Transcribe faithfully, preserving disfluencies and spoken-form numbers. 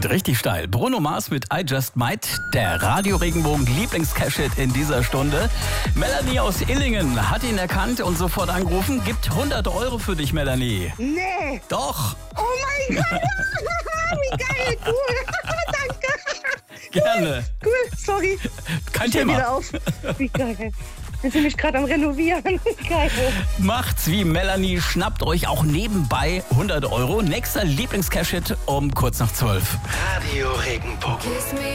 geht richtig steil. Bruno Mars mit I Just Might, der Radio-Regenbogen-Lieblings-Cash-Hit in dieser Stunde. Melanie aus Illingen hat ihn erkannt und sofort angerufen. Gibt hundert Euro für dich, Melanie. Nee. Doch. Oh mein Gott. Wie geil. Cool. Danke. Gerne. Cool. Sorry. Kein Steh Thema. wieder auf. Wie geil. Wir sind nämlich gerade am Renovieren. Geil. Macht's wie Melanie. Schnappt euch auch nebenbei hundert Euro. Nächster Lieblings-Cash-Hit um kurz nach zwölf. Radio Regenbogen.